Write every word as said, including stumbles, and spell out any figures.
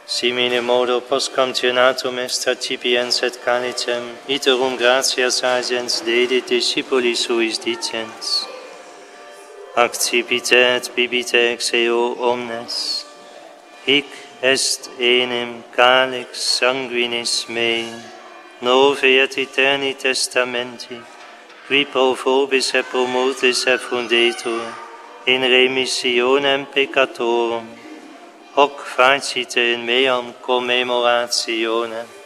Simile modo postcontionatum est accipiens et calicem, iterum gratias agens dedit discipuli suis dicens. Accipite et bibite ex eo omnes, hic est enim calix sanguinis mei, novi et eterni testamenti, qui pro vobis et pro multis effundetur, in remissionem peccatorum, hoc facite in meam commemorationem.